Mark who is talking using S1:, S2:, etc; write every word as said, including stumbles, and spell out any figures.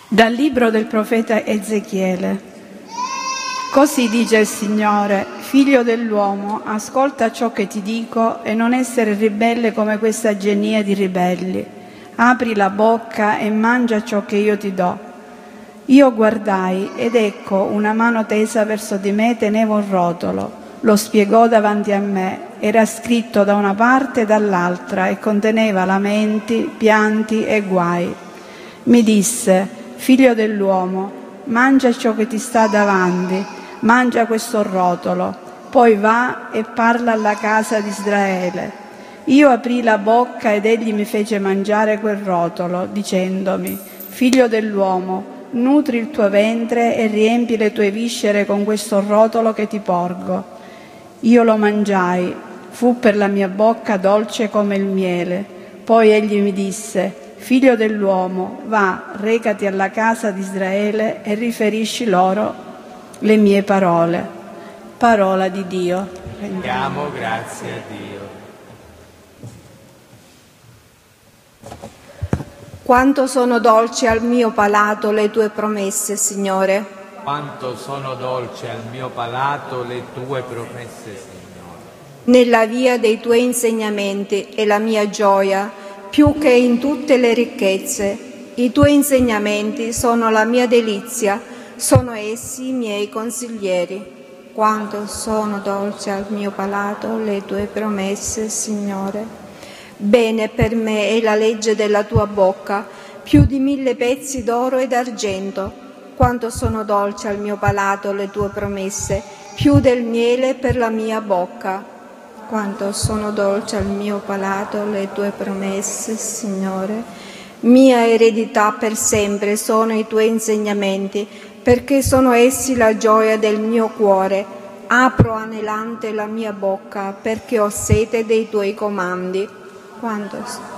S1: Dal libro del profeta Ezechiele. Così dice il Signore: figlio dell'uomo, ascolta ciò che ti dico e non essere ribelle come questa genia di ribelli. Apri la bocca e mangia ciò che io ti do. Io guardai ed ecco una mano tesa verso di me teneva un rotolo. Lo spiegò davanti a me. Era scritto da una parte e dall'altra e conteneva lamenti, pianti e guai. Mi disse: figlio dell'uomo, mangia ciò che ti sta davanti, mangia questo rotolo, poi va e parla alla casa di Israele. Io aprii la bocca ed egli mi fece mangiare quel rotolo, dicendomi: figlio dell'uomo, nutri il tuo ventre e riempi le tue viscere con questo rotolo che ti porgo. Io lo mangiai, fu per la mia bocca dolce come il miele. Poi egli mi disse: figlio dell'uomo, va, recati alla casa di Israele e riferisci loro le mie parole. Parola di Dio.
S2: Rendiamo grazie a Dio.
S3: Quanto sono dolci al mio palato le tue promesse, Signore.
S2: Quanto sono dolci al mio palato le tue promesse, Signore.
S3: Nella via dei tuoi insegnamenti è la mia gioia, più che in tutte le ricchezze. I tuoi insegnamenti sono la mia delizia, sono essi i miei consiglieri. Quanto sono dolci al mio palato le tue promesse, Signore. Bene per me è la legge della tua bocca, più di mille pezzi d'oro ed argento. Quanto sono dolci al mio palato le tue promesse, più del miele per la mia bocca. Quanto sono dolci al mio palato le tue promesse, Signore. Mia eredità per sempre sono i tuoi insegnamenti, perché sono essi la gioia del mio cuore. Apro anelante la mia bocca, perché ho sete dei tuoi comandi. Quanto